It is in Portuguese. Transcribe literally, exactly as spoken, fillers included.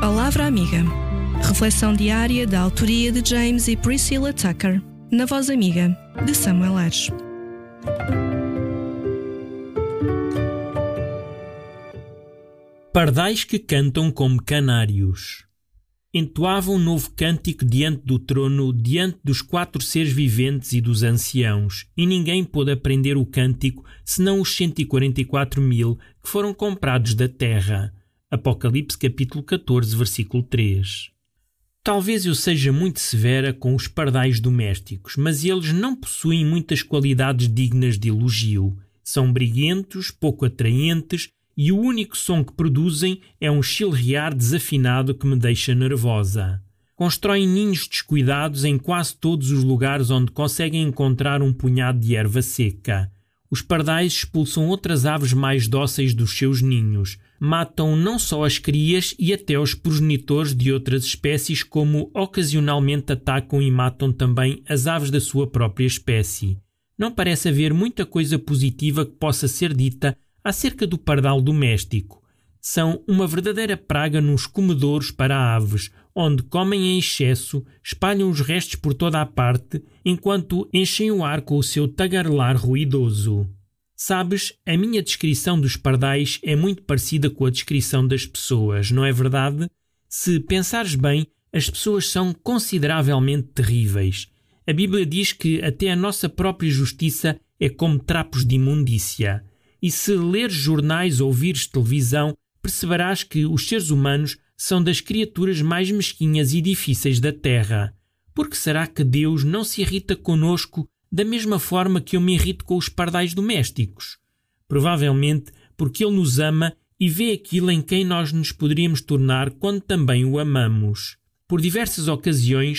Palavra Amiga. Reflexão diária da autoria de James e Priscilla Tucker, na voz amiga de Samuel Ares. Pardais que cantam como canários. Entoavam um novo cântico diante do trono, diante dos quatro seres viventes e dos anciãos, e ninguém pôde aprender o cântico, senão os cento e quarenta e quatro mil que foram comprados da terra. Apocalipse capítulo catorze, versículo três. Talvez eu seja muito severa com os pardais domésticos, mas eles não possuem muitas qualidades dignas de elogio. São briguentos, pouco atraentes, e o único som que produzem é um chilrear desafinado que me deixa nervosa. Constroem ninhos descuidados em quase todos os lugares onde conseguem encontrar um punhado de erva seca. Os pardais expulsam outras aves mais dóceis dos seus ninhos. Matam não só as crias e até os progenitores de outras espécies, como ocasionalmente atacam e matam também as aves da sua própria espécie. Não parece haver muita coisa positiva que possa ser dita acerca do pardal doméstico. São uma verdadeira praga nos comedouros para aves, onde comem em excesso, espalham os restos por toda a parte, enquanto enchem o ar com o seu tagarelar ruidoso. Sabes, a minha descrição dos pardais é muito parecida com a descrição das pessoas, não é verdade? Se pensares bem, as pessoas são consideravelmente terríveis. A Bíblia diz que até a nossa própria justiça é como trapos de imundícia. E se leres jornais ou ouvires televisão, perceberás que os seres humanos são das criaturas mais mesquinhas e difíceis da terra. Por que será que Deus não se irrita conosco da mesma forma que eu me irrito com os pardais domésticos? Provavelmente porque Ele nos ama e vê aquilo em quem nós nos poderíamos tornar quando também o amamos. Por diversas ocasiões,